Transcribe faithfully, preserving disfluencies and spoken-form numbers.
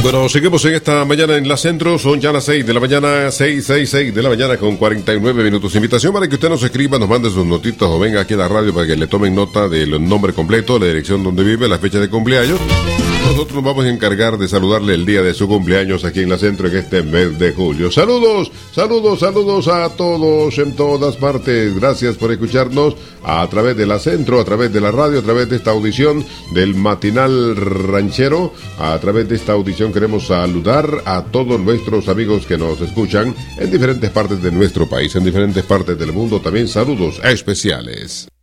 Bueno, seguimos en esta mañana en la Centro, son ya las seis de la mañana, seis, seis, seis de la mañana con cuarenta y nueve minutos. Invitación para que usted nos escriba, nos mande sus notitas o venga aquí a la radio para que le tomen nota del nombre completo, la dirección donde vive, la fecha de cumpleaños. Nosotros nos vamos a encargar de saludarle el día de su cumpleaños aquí en la Centro en este mes de julio. Saludos, saludos, saludos a todos en todas partes. Gracias por escucharnos a través de la Centro, a través de la radio, a través de esta audición del Matinal Ranchero. A través de esta audición queremos saludar a todos nuestros amigos que nos escuchan en diferentes partes de nuestro país, en diferentes partes del mundo. También saludos especiales.